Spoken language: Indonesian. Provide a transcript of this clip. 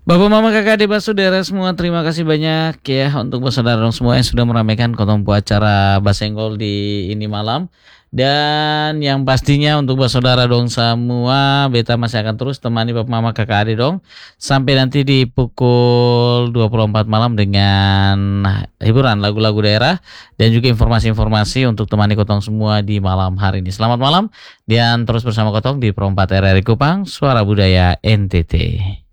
Bapak, Mama, Kakak, Adik, Saudara semua, terima kasih banyak ya untuk saudara dong semua yang sudah meramaikan ketompo acara Basenggol di ini malam. Dan yang pastinya untuk saudara dong semua, beta masih akan terus temani Bapak, Mama, Kakak, Adik dong sampai nanti di pukul 24 malam dengan hiburan lagu-lagu daerah dan juga informasi-informasi untuk temani kotong semua di malam hari ini. Selamat malam dan terus bersama kotong di Pro 4 RRI Kupang, Suara Budaya NTT.